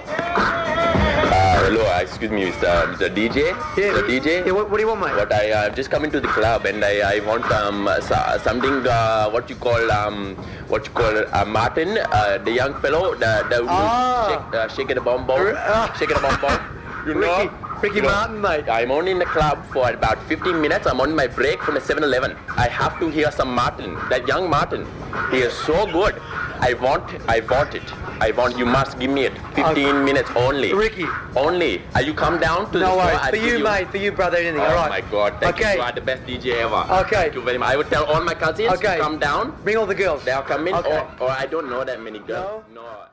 Hello, excuse me, Mr. DJ. Yeah. Mr. DJ. Yeah, what do you want, mate? But I've just come into the club and I want something what you call Martin, the young fellow, the shaking the bomb bomb, shaking the bomb bomb. You know. Ricky Martin, mate. I'm only in the club for about 15 minutes. I'm on my break from the 7-Eleven. I have to hear some Martin, that young Martin. He is so good. I want it. You must give me it. 15 minutes only. Ricky. Only. You come down to the No store. worries. For you, mate. For you, brother. Anything. Oh All right. my God. Thank you. Okay. You are the best DJ ever. Okay. Thank you very much. I would tell all my cousins to come down. Bring all the girls. They'll come in. Okay. Or I don't know that many girls. No? No.